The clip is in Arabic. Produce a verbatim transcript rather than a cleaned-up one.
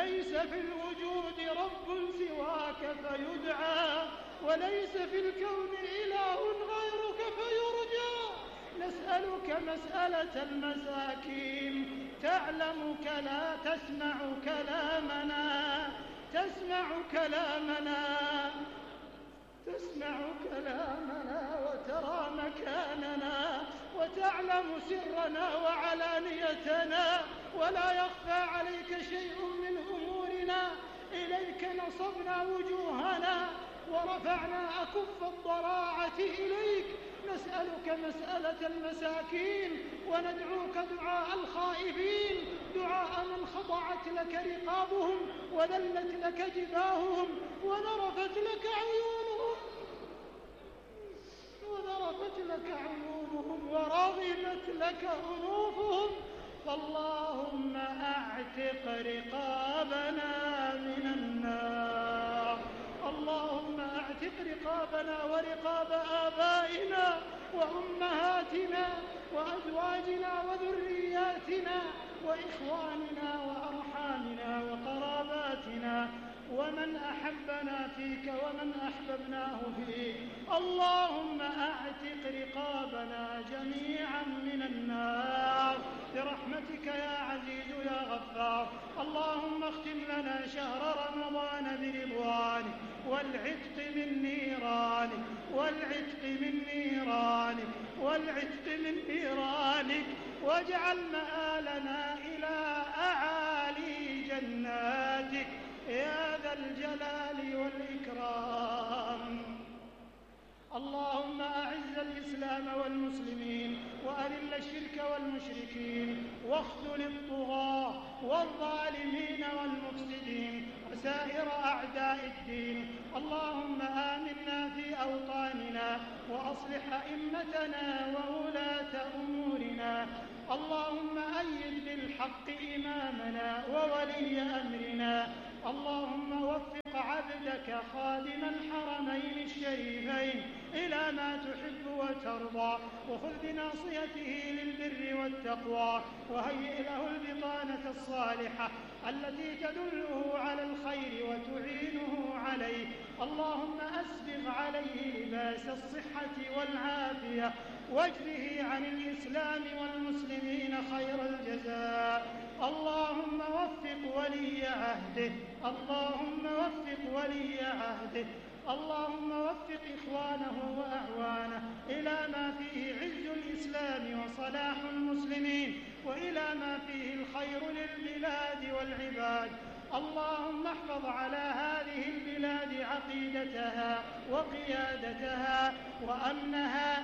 وليس في الوجود رب سواك فيدعى، وليس في الكون إله غيرك فيرجى. نسألك مسألة المساكين، تعلم كلا تسمع كلامنا، تسمع كلامنا تسمع كلامنا وترى مكاننا، وتعلم سرنا وعلانيتنا، ولا يخفى عليك شيء من أمورنا. إليك نصبنا وجوهنا ورفعنا أكف الضراعة إليك. نسألك مسألة المساكين، وندعوك دعاء الخائفين، دعاء من خضعت لك رقابهم وذلت لك جباههم ونرفت لك عيونهم وذرفت لك عيونهم ورغمت لك أنوفهم. فاللهم أعتق رقابنا من النار، اللهم أعتق رقابنا ورقاب آبائنا وأمهاتنا وأزواجنا وذرياتنا وإخواننا وأرحامنا وقراباتنا ومن أحبنا فيك ومن أحببناه فيك. اللهم أعتق رقابنا جميعا من النار برحمتك يا عزيز يا غفار. اللهم اختم لنا شهر رمضان برضوانك والعتق من نيرانك والعتق من نيرانك والعتق من نيرانك، واجعل مآلنا إلى أعالي جناتك يا ذا الجلال والإكرام. اللهم أعز الإسلام والمسلمين وأذل الشرك والمشركين واخذل الطغاة والظالمين والمفسدين وسائر أعداء الدين. اللهم آمنا في أوطاننا وأصلح أئمتنا وولاة أمورنا. اللهم أيد بالحق إمامنا وولي أمرنا. اللهم وفق عبدك خادم الحرمين الشريفين إلى ما تحب وترضى، وخذ بناصيته للبر والتقوى، وهيئ له البطانة الصالحة التي تدله على الخير وتعينه عليه. اللهم أسبغ عليه لباس الصحة والعافية، واجزه عن الإسلام والمسلمين خير الجزاء. اللهم وفق ولي عهده، اللهم وفق ولي عهده، اللهم وفق إخوانه وأعوانه إلى ما فيه عز الإسلام وصلاح المسلمين، وإلى ما فيه الخير للبلاد والعباد. اللهم احفظ على هذه البلاد عقيدتها وقيادتها وأمنها